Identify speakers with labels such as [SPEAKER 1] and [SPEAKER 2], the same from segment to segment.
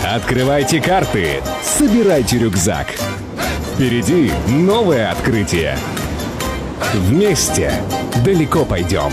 [SPEAKER 1] Открывайте карты, собирайте рюкзак. Впереди новое открытие. Вместе далеко пойдем.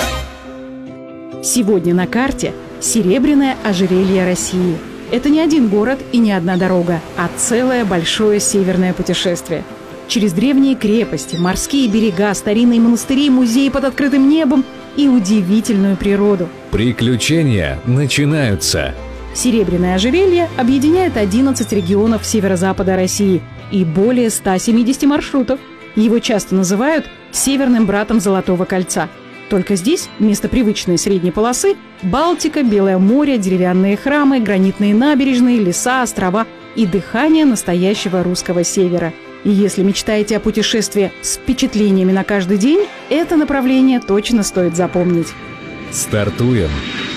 [SPEAKER 2] Сегодня на карте Серебряное ожерелье России. Это не один город и не одна дорога, а целое большое северное путешествие. Через древние крепости, морские берега, старинные монастыри, музеи под открытым небом и удивительную природу.
[SPEAKER 1] Приключения начинаются.
[SPEAKER 2] Серебряное ожерелье объединяет 11 регионов северо-запада России и более 170 маршрутов. Его часто называют «северным братом Золотого кольца». Только здесь вместо привычной средней полосы – Балтика, Белое море, деревянные храмы, гранитные набережные, леса, острова и дыхание настоящего русского севера. И если мечтаете о путешествии с впечатлениями на каждый день, это направление точно стоит запомнить.
[SPEAKER 1] Стартуем!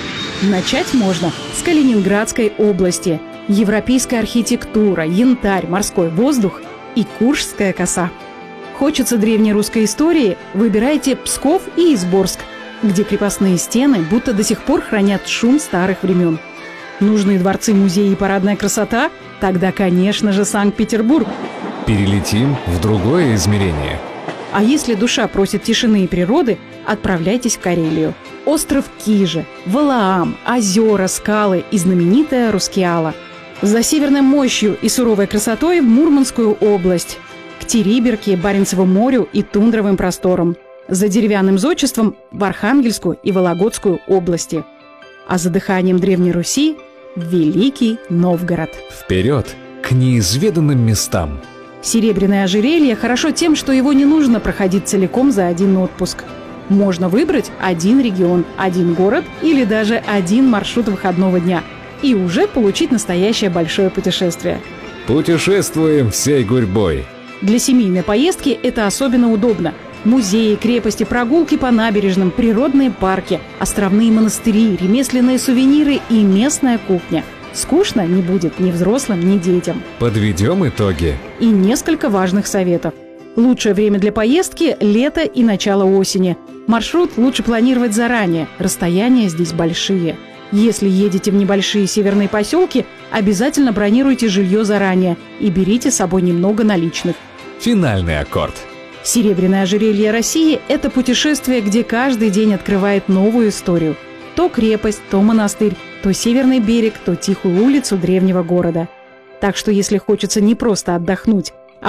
[SPEAKER 2] Начать можно с Калининградской области. Европейская архитектура, янтарь, морской воздух и Куршская коса. Хочется древнерусской истории? Выбирайте Псков и Изборск, где крепостные стены будто до сих пор хранят шум старых времен. Нужны дворцы, музеи и парадная красота? Тогда, конечно же, Санкт-Петербург.
[SPEAKER 1] Перелетим в другое измерение.
[SPEAKER 2] А если душа просит тишины и природы, отправляйтесь в Карелию. Остров Кижи, Валаам, озера, скалы и знаменитая Рускеала. За северной мощью и суровой красотой в Мурманскую область, к Териберке, Баренцеву морю и тундровым просторам. За деревянным зодчеством в Архангельскую и Вологодскую области. А за дыханием Древней Руси в Великий Новгород.
[SPEAKER 1] Вперед к неизведанным местам.
[SPEAKER 2] Серебряное ожерелье хорошо тем, что его не нужно проходить целиком за один отпуск. Можно выбрать один регион, один город или даже один маршрут выходного дня и уже получить настоящее большое путешествие.
[SPEAKER 1] Путешествуем всей гурьбой.
[SPEAKER 2] Для семейной поездки это особенно удобно. Музеи, крепости, прогулки по набережным, природные парки, островные монастыри, ремесленные сувениры и местная кухня. Скучно не будет ни взрослым, ни детям.
[SPEAKER 1] Подведем итоги.
[SPEAKER 2] И несколько важных советов. Лучшее время для поездки – лето и начало осени. Маршрут лучше планировать заранее, расстояния здесь большие. Если едете в небольшие северные поселки, обязательно бронируйте жилье заранее и берите с собой немного наличных.
[SPEAKER 1] Финальный аккорд.
[SPEAKER 2] Серебряное ожерелье России – это путешествие, где каждый день открывает новую историю. То крепость, то монастырь, то северный берег, то тихую улицу древнего города. Так что если хочется не просто отдохнуть,